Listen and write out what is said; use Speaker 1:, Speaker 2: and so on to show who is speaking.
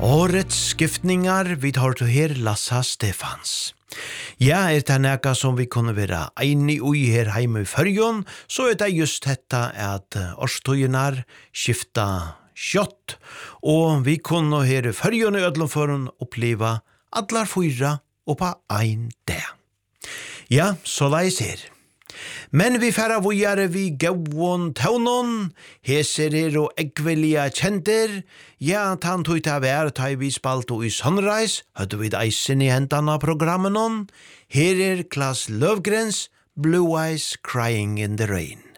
Speaker 1: Årets skiftningar vi tar til her Lassa Stefans. Ja, det neka som vi kunne være enig ui her heime i Førjon, så det just detta at årstøynar skifta kjøtt, og vi kunne her i Førjon i Ødlomføren oppleva allar fyra og på ein dag. Ja, så leis her. Men vi færa vujare vi gauon taunon, heser er og eggvelia kjenter, ja, tan tuita vær tai vi spalto i Sunrise, høyde vi eisen i hentan av programmen on, her er Klas Løvgrens, Blue Eyes Crying in the Rain.